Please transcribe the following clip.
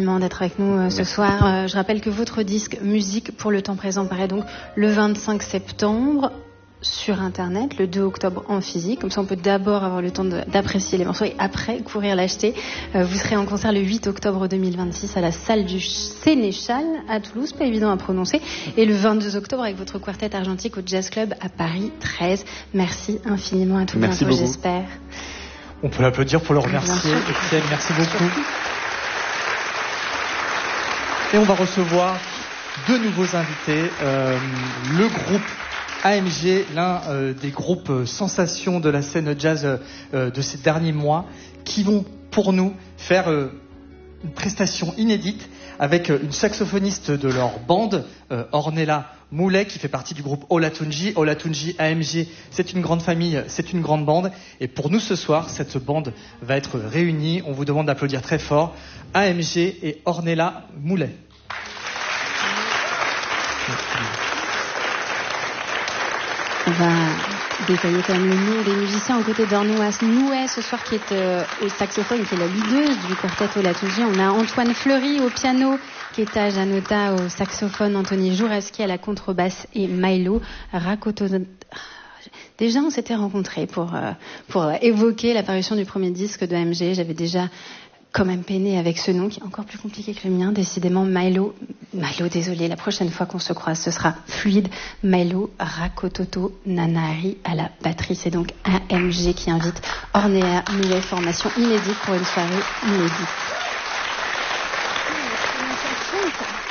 infiniment d'être avec nous ce soir. Je rappelle que votre disque Musique pour le temps présent paraît donc le 25 septembre sur Internet, le 2 octobre en physique. Comme ça, on peut d'abord avoir le temps d'apprécier les morceaux et après courir l'acheter. Vous serez en concert le 8 octobre 2026 à la salle du Sénéchal à Toulouse, pas évident à prononcer. Et le 22 octobre avec votre quartet argentique au Jazz Club à Paris 13. Merci infiniment, à tout bientôt, j'espère. On peut l'applaudir pour le remercier. Étienne, merci beaucoup. Et on va recevoir deux nouveaux invités. Le groupe AMG, l'un des groupes sensations de la scène jazz de ces derniers mois, qui vont pour nous faire une prestation inédite avec une saxophoniste de leur bande, Ornella Moulet, qui fait partie du groupe Olatunji. Olatunji, AMG, c'est une grande famille, c'est une grande bande. Et pour nous ce soir, cette bande va être réunie. On vous demande d'applaudir très fort AMG et Ornella Moulet. On va détailler quand même le nom des musiciens aux côtés d'Ornella Moulet ce soir, qui est au saxophone, qui est la leaduse du quartet Olatunji. On a Antoine Fleury au piano, Keta Janota au saxophone, Anthony Joureski à la contrebasse et Milo Rakoto. Déjà, on s'était rencontrés pour évoquer l'apparition du premier disque de AMG. J'avais déjà quand même peiné avec ce nom qui est encore plus compliqué que le mien. Décidément, Milo, désolé, la prochaine fois qu'on se croise, ce sera fluide. Milo Rakototo Nanahari à la batterie. C'est donc AMG qui invite Ornella Moulet, formation inédite pour une soirée inédite.